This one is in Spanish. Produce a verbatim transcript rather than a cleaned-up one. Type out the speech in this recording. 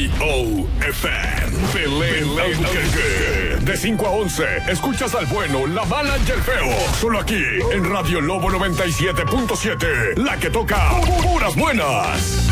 G O F M. Belén Albuquerque. De cinco a once, escuchas al bueno, la mala y el feo. Solo aquí, en Radio Lobo noventa y siete punto siete. La que toca puras buenas.